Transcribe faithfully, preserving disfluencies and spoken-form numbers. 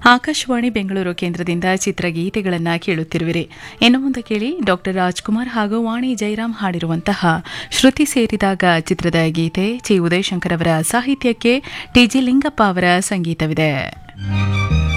ಆಕಾಶವಾಣಿ ಬೆಂಗಳೂರು ಕೇಂದ್ರದಿಂದ ಚಿತ್ರಗೀತೆಗಳನ್ನು ಕೇಳುತ್ತಿರುವಿರಿ. ಇನ್ನು ಮುಂದೆ ಕೇಳಿ ಡಾಕ್ಟರ್ ರಾಜ್ಕುಮಾರ್ ಹಾಗೂ ವಾಣಿ ಜೈರಾಮ್ ಹಾಡಿರುವಂತಹ ಶ್ರುತಿ ಸೇರಿದಾಗ ಚಿತ್ರದ ಗೀತೆ. ಚಿ ಉದಯಶಂಕರ್ ಅವರ ಸಾಹಿತ್ಯಕ್ಕೆ ಟಿ ಜಿ ಲಿಂಗಪ್ಪ ಅವರ ಸಂಗೀತವಿದೆ.